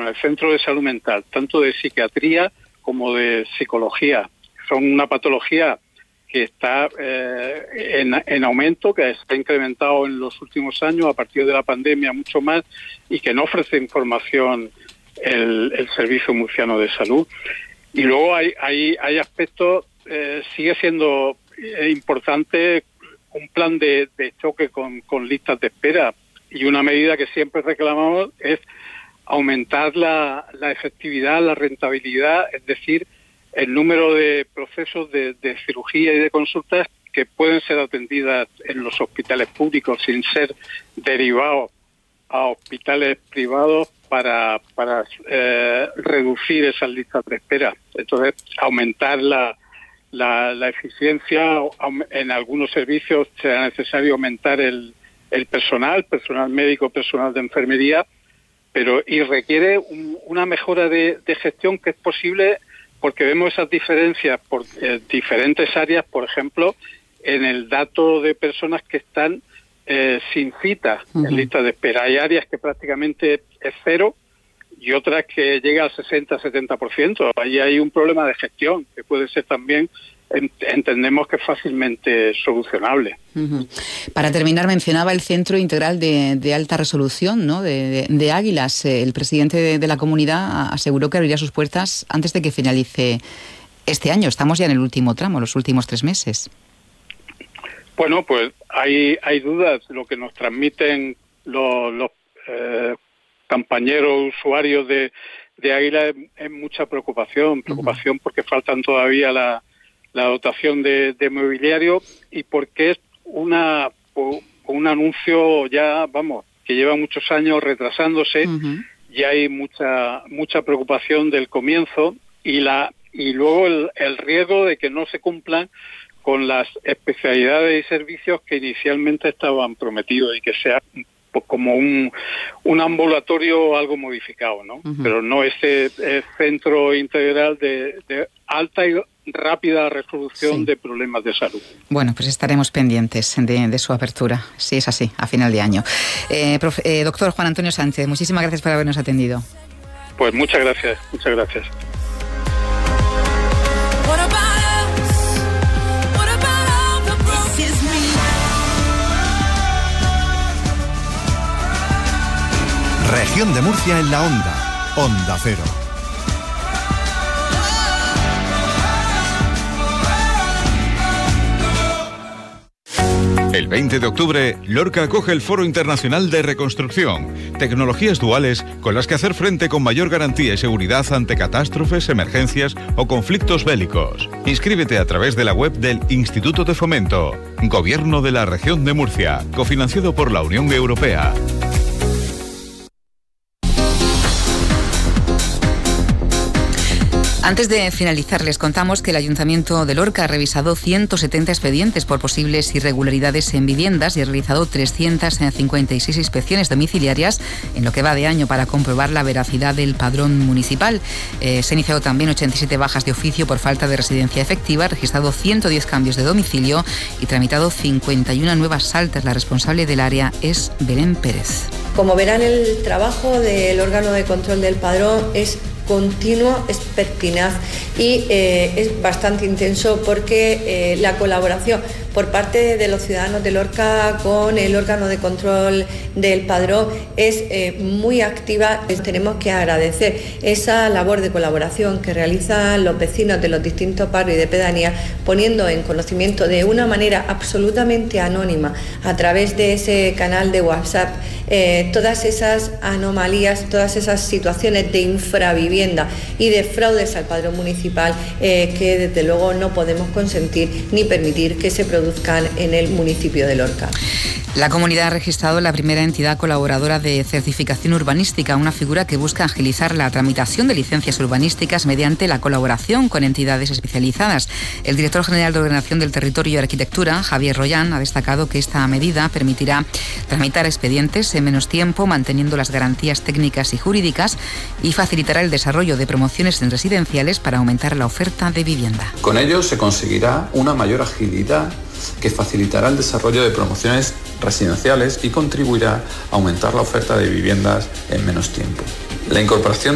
el centro de salud mental, tanto de psiquiatría como de psicología. Son una patología que está en aumento, que se ha incrementado en los últimos años a partir de la pandemia mucho más, y que no ofrece información el Servicio Murciano de Salud. Y luego hay aspectos, sigue siendo importante un plan de choque con listas de espera, y una medida que siempre reclamamos es aumentar la efectividad, la rentabilidad, es decir, el número de procesos de cirugía y de consultas que pueden ser atendidas en los hospitales públicos sin ser derivados a hospitales privados para reducir esas listas de espera. Entonces, aumentar la eficiencia. En algunos servicios será necesario aumentar el personal médico, personal de enfermería, y requiere una mejora de gestión que es posible, porque vemos esas diferencias por diferentes áreas. Por ejemplo, en el dato de personas que están sin cita en lista de espera. Hay áreas que prácticamente es cero y otras que llega al 60-70%. Ahí hay un problema de gestión que puede ser también, entendemos que es fácilmente solucionable. Para terminar, mencionaba el Centro Integral de Alta Resolución, ¿no?, de Águilas. El presidente de la comunidad aseguró que abriría sus puertas antes de que finalice este año. Estamos ya en el último tramo, los últimos 3 meses. Bueno, pues hay dudas. Lo que nos transmiten los compañeros usuarios de Águilas es mucha preocupación porque faltan todavía la dotación de mobiliario, y porque es un anuncio ya, que lleva muchos años retrasándose. Y hay mucha preocupación del comienzo y luego el riesgo de que no se cumplan con las especialidades y servicios que inicialmente estaban prometidos, y que sea como un ambulatorio algo modificado, ¿no? Pero no ese centro integral de alta y rápida resolución de problemas de salud. Bueno, pues estaremos pendientes de su apertura, si es así, a final de año. Doctor Juan Antonio Sánchez, muchísimas gracias por habernos atendido. Pues muchas gracias, muchas gracias. Región de Murcia en la Onda, Onda Cero. El 20 de octubre, Lorca acoge el Foro Internacional de Reconstrucción, tecnologías duales con las que hacer frente con mayor garantía y seguridad ante catástrofes, emergencias o conflictos bélicos. Inscríbete a través de la web del Instituto de Fomento, Gobierno de la Región de Murcia, cofinanciado por la Unión Europea. Antes de finalizar, les contamos que el Ayuntamiento de Lorca ha revisado 170 expedientes por posibles irregularidades en viviendas y ha realizado 356 inspecciones domiciliarias en lo que va de año para comprobar la veracidad del padrón municipal. Se han iniciado también 87 bajas de oficio por falta de residencia efectiva, registrado 110 cambios de domicilio y tramitado 51 nuevas altas. La responsable del área es Belén Pérez. Como verán, el trabajo del órgano de control del padrón es continuo, es pertinaz y es bastante intenso, porque la colaboración por parte de los ciudadanos de Lorca con el órgano de control del padrón es muy activa. Tenemos que agradecer esa labor de colaboración que realizan los vecinos de los distintos barrios y de pedanías, poniendo en conocimiento de una manera absolutamente anónima, a través de ese canal de WhatsApp, todas esas anomalías, todas esas situaciones de infravivienda y de fraudes al padrón municipal que desde luego no podemos consentir ni permitir que se produzcan en el municipio de Lorca. La comunidad ha registrado la primera entidad colaboradora de certificación urbanística, una figura que busca agilizar la tramitación de licencias urbanísticas mediante la colaboración con entidades especializadas. El director general de Ordenación del Territorio y Arquitectura, Javier Royán, ha destacado que esta medida permitirá tramitar expedientes en menos tiempo, manteniendo las garantías técnicas y jurídicas, y facilitará el desarrollo de promociones en residenciales para aumentar la oferta de vivienda. Con ello se conseguirá una mayor agilidad que facilitará el desarrollo de promociones residenciales y contribuirá a aumentar la oferta de viviendas en menos tiempo. La incorporación